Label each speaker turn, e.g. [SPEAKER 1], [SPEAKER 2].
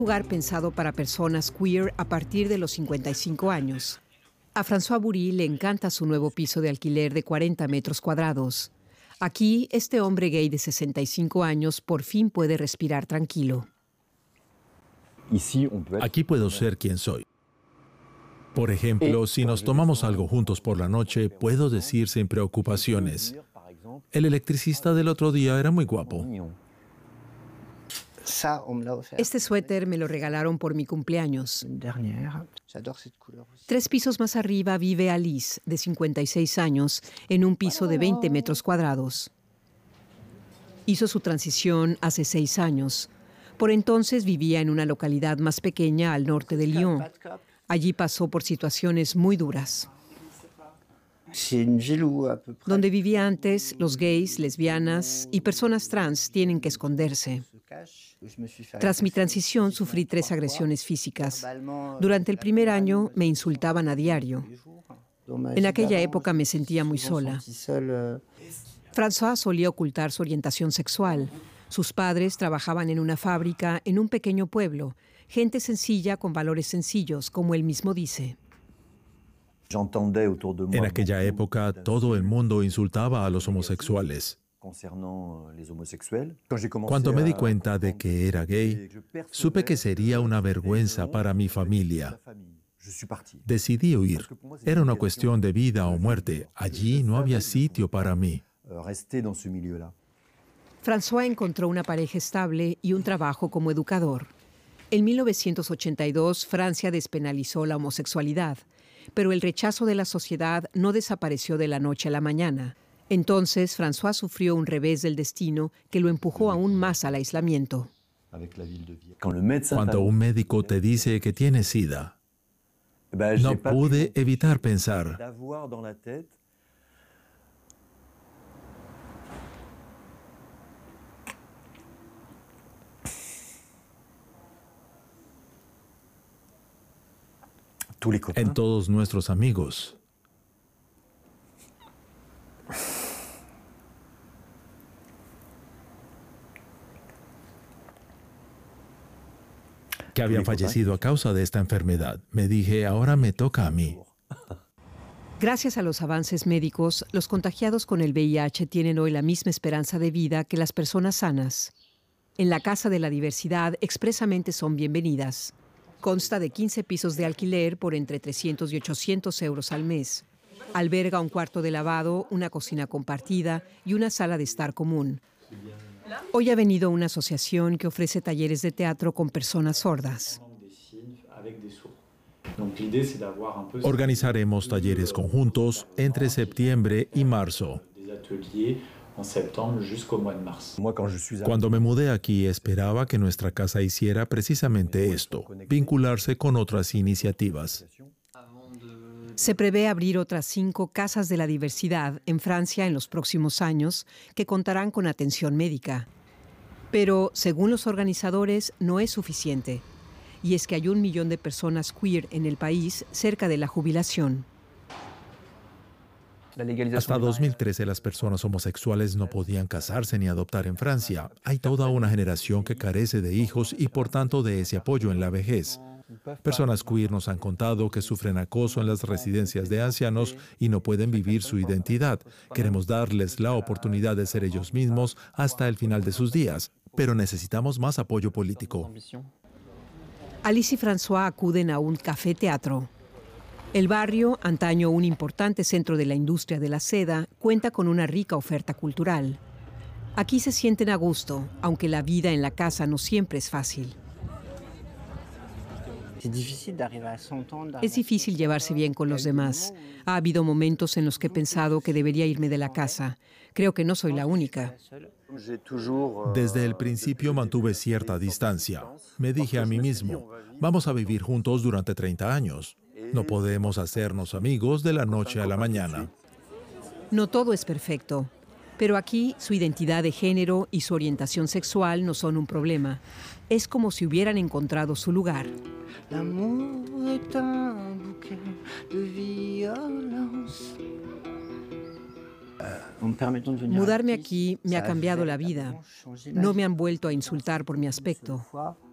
[SPEAKER 1] Lugar pensado para personas queer a partir de los 55 años. A François Boury le encanta su nuevo piso de alquiler de 40 metros cuadrados. Aquí, este hombre gay de 65 años por fin puede respirar tranquilo.
[SPEAKER 2] Aquí puedo ser quien soy. Por ejemplo, si nos tomamos algo juntos por la noche, puedo decir sin preocupaciones: el electricista del otro día era muy guapo.
[SPEAKER 1] Este suéter me lo regalaron por mi cumpleaños. 3 pisos más arriba vive Alice, de 56 años, en un piso de 20 metros cuadrados. Hizo su transición hace 6 años. Por entonces vivía en una localidad más pequeña al norte de Lyon. Allí pasó por situaciones muy duras. Donde vivía antes, los gays, lesbianas y personas trans tienen que esconderse. Tras mi transición sufrí 3 agresiones físicas. Durante el primer año me insultaban a diario. En aquella época me sentía muy sola. François solía ocultar su orientación sexual. Sus padres trabajaban en una fábrica en un pequeño pueblo. Gente sencilla con valores sencillos, como él mismo dice.
[SPEAKER 2] En aquella época, todo el mundo insultaba a los homosexuales. Cuando me di cuenta de que era gay, supe que sería una vergüenza para mi familia. Decidí huir. Era una cuestión de vida o muerte. Allí no había sitio para mí.
[SPEAKER 1] François encontró una pareja estable y un trabajo como educador. En 1982, Francia despenalizó la homosexualidad, pero el rechazo de la sociedad no desapareció de la noche a la mañana. Entonces, François sufrió un revés del destino que lo empujó aún más al aislamiento.
[SPEAKER 2] Cuando un médico te dice que tienes SIDA, no pude evitar pensar: en todos nuestros amigos. Que habían fallecido a causa de esta enfermedad. Me dije: ahora me toca a mí.
[SPEAKER 1] Gracias a los avances médicos, los contagiados con el VIH tienen hoy la misma esperanza de vida que las personas sanas. En la Casa de la Diversidad expresamente son bienvenidas. Consta de 15 pisos de alquiler por entre 300 y 800 euros al mes. Alberga un cuarto de lavado, una cocina compartida y una sala de estar común. Hoy ha venido una asociación que ofrece talleres de teatro con personas sordas.
[SPEAKER 2] Organizaremos talleres conjuntos entre septiembre y marzo. Cuando me mudé aquí, esperaba que nuestra casa hiciera precisamente esto: vincularse con otras iniciativas.
[SPEAKER 1] Se prevé abrir otras 5 casas de la diversidad en Francia en los próximos años, que contarán con atención médica. Pero, según los organizadores, no es suficiente. Y es que hay 1 millón de personas queer en el país cerca de la jubilación.
[SPEAKER 2] Hasta 2013 las personas homosexuales no podían casarse ni adoptar en Francia. Hay toda una generación que carece de hijos y por tanto de ese apoyo en la vejez. Personas queer nos han contado que sufren acoso en las residencias de ancianos y no pueden vivir su identidad. Queremos darles la oportunidad de ser ellos mismos hasta el final de sus días, pero necesitamos más apoyo político.
[SPEAKER 1] Alice y François acuden a un café teatro. El barrio, antaño un importante centro de la industria de la seda, cuenta con una rica oferta cultural. Aquí se sienten a gusto, aunque la vida en la casa no siempre es fácil. Es difícil llevarse bien con los demás. Ha habido momentos en los que he pensado que debería irme de la casa. Creo que no soy la única.
[SPEAKER 2] Desde el principio mantuve cierta distancia. Me dije a mí mismo: vamos a vivir juntos durante 30 años. No podemos hacernos amigos de la noche a la mañana.
[SPEAKER 1] No todo es perfecto, pero aquí su identidad de género y su orientación sexual no son un problema. Es como si hubieran encontrado su lugar. Mudarme aquí me ha cambiado la vida. No me han vuelto a insultar por mi aspecto.